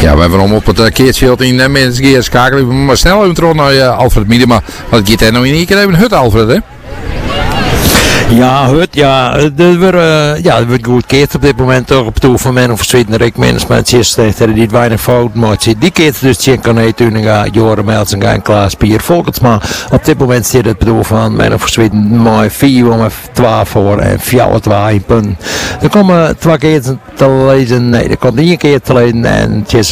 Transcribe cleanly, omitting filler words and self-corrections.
Ja, we hebben hem op het keertje in mensen gaan schakelen. Maar snel even terug naar Alfred Miedema. Want het gaat er nog in één keer even hut, Alfred, hè? Ja, het wordt goed keert op dit moment toch op toe van men of Zweden Rick Management is dat die weinig fout maakt. Die keert dus geen kan Tuninga, Joren Melsen en Klaas Pier Volkensma. Op dit moment zit het bedoel van men of Zweden maar 4,12 voor en 4,2 punten. Er komen 2 keer te lezen, nee, er komt 1 keer te lezen en het is